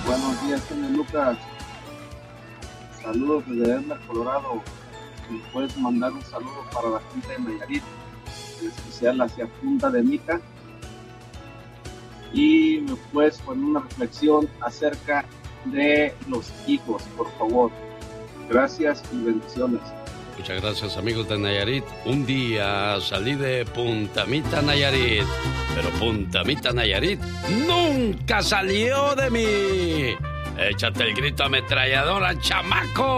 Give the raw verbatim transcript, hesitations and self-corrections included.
Buenos días, señor Lucas. Saludos desde Denver, Colorado. ¿Me puedes mandar un saludo para la gente de Nayarit, en especial hacia Punta de Mita? Y me puedes poner una reflexión acerca de los hijos, por favor. Gracias y bendiciones. Muchas gracias, amigos de Nayarit. Un día salí de Punta Mita, Nayarit, pero Punta Mita, Nayarit nunca salió de mí. Échate el grito ametralladora, chamaco.